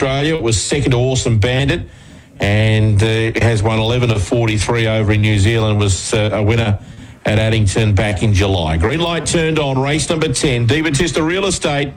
Australia. It was second to Awesome Bandit, and has won 11 of 43 over in New Zealand. Was a winner at Addington back in July. Green light turned on. Race number 10. De Battista Real Estate.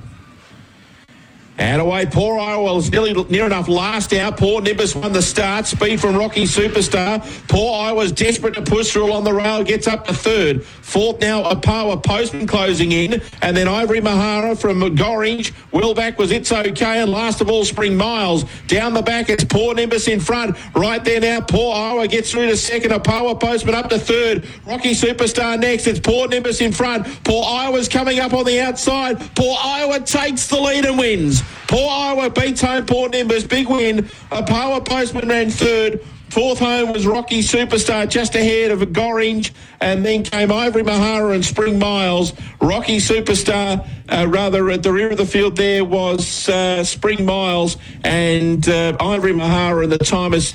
And away, Poor Iowa was near enough last out. Poor Nimbus won the start. Speed from Rocky Superstar. Poor Iowa's desperate to push through on the rail. Gets up to third. Fourth now, Apawa Postman closing in. And then Ivory Mahara from Gorringe. Wellback was It's Okay. And last of all, Spring Miles. Down the back, it's Poor Nimbus in front. Right there now, Poor Iowa gets through to second. Apawa Postman up to third. Rocky Superstar next. It's Poor Nimbus in front. Poor Iowa's coming up on the outside. Poor Iowa takes the lead and wins. Poor Iowa beats home Poor Nimbus. Big win. Apawa Postman ran third. Fourth home was Rocky Superstar just ahead of Gorringe, and then came Ivory Mahara and Spring Miles. Rocky Superstar, rather at the rear of the field there was Spring Miles, and Ivory Mahara, and the time is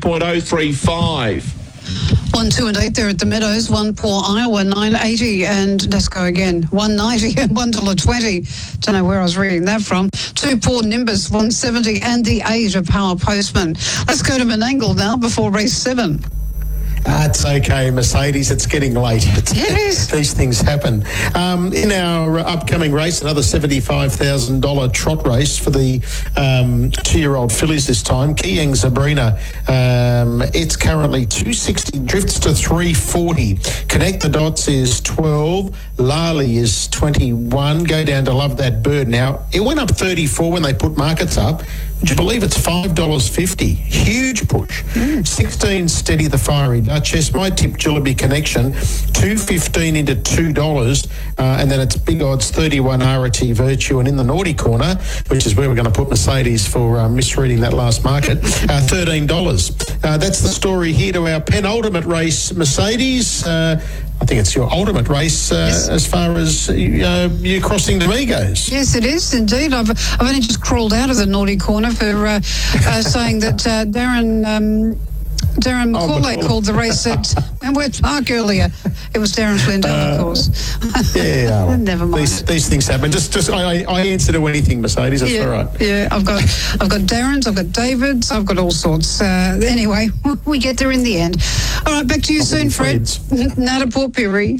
30.035. 1, 2 and 8 there at the Meadows. 1 Poor Iowa, 9.80, and let's go again. 1.90 and $1.20. Don't know where I was reading that from. 2 Poor Nimbus, 1.70, and the 8 Apawa Postman. Let's go to Menangle now before race 7. It's okay, Mercedes. It's getting late. It is. These things happen. In our upcoming race, another $75,000 trot race for the 2-year-old fillies this time. Kiang Zabrina, it's currently 260, drifts to 340. Connect the Dots is 12. Lali is 21. Go down to Love That Bird. Now, it went up 34 when they put markets up. Would you believe it's $5.50? Huge push. 16 Steady the Fiery Duchess. My tip, Jillaby Connection, $2.15 into $2. And then it's big odds 31 RT Virtue. And in the naughty corner, which is where we're going to put Mercedes for misreading that last market, $13. That's the story here to our penultimate race, Mercedes. I think it's your ultimate race yes. As far as you crossing to me goes. Yes, it is indeed. I've only just crawled out of the naughty corner for saying that Darren McCauley called the race at Wentworth Park earlier. It was Darren Flindell, of course. Yeah, never mind. These things happen. Just I answer to anything, Mercedes. That's all right. Yeah, I've got Darren's, I've got David's, I've got all sorts. Anyway, we get there in the end. All right, back to you soon, Fred. Nata Port Pirie.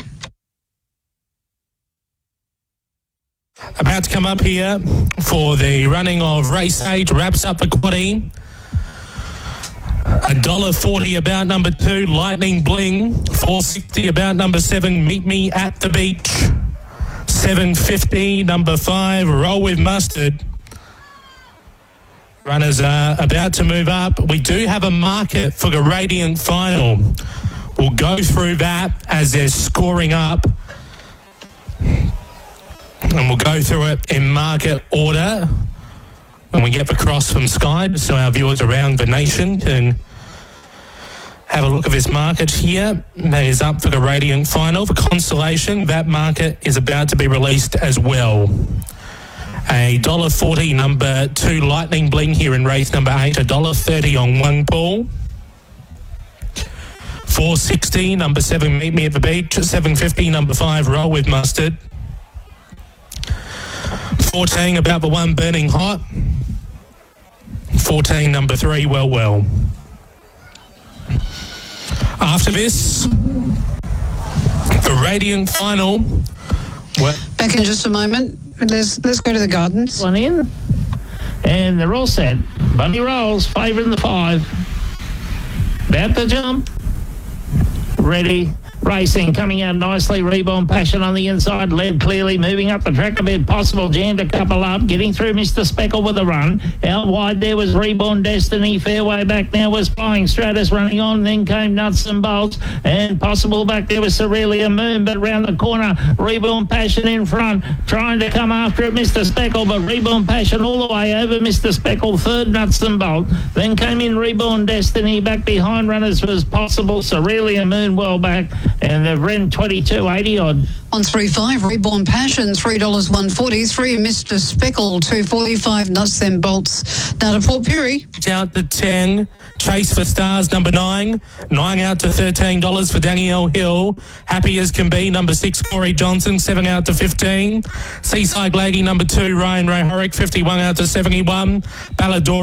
About to come up here for the running of race 8, wraps up the quaddie. $1.40 about number 2, Lightning Bling. $4.60 about number 7, Meet Me at the Beach. $7.50 number 5, Roll with Mustard. Runners are about to move up. We do have a market for the Radiant Final. We'll go through that as they're scoring up. And we'll go through it in market order when we get across from Sky, so our viewers around the nation can have a look at this market here. That is up for the Radiant Final. For Constellation, that market is about to be released as well. $1.40 number 2 Lightning Bling here in race number 8. $1.30 on 1 pool. $4.60 number 7 Meet Me at the Beach. $7.50 number 5 Roll with Mustard. $14 about the 1 Burning Hot. $14 number 3 Well. After this, the Radiant Final. Back in just a moment. Let's go to the Gardens. One in, and they're all set. Bunny Rolls, favouring the 5. About to jump. Ready. Racing, coming out nicely. Reborn Passion on the inside, led clearly, moving up the track a bit possible. Jammed a couple up, getting through Mr. Speckle with a run. Out wide there was Reborn Destiny. Fairway back now was Flying Stratus running on. Then came Nuts and Bolts, and possible back there was Cerelia Moon. But round the corner, Reborn Passion in front, trying to come after it, Mr. Speckle. But Reborn Passion all the way over Mr. Speckle. Third, Nuts and Bolt. Then came in Reborn Destiny. Back behind runners was possible. Cerelia Moon well back. And they've ran 22.80 odd. On 3.5, Reborn Passion, $3.143. Mr. Speckle, $2.45. Nuts and Bolts. Now to Port Pirie. Out to 10. Chase for Stars, number 9. 9 out to $13 for Danielle Hill. Happy as Can Be, number 6, Corey Johnson. 7 out to 15. Seaside Lady, number 2, Ryan Ray Horrick. 51 out to 71. Ballador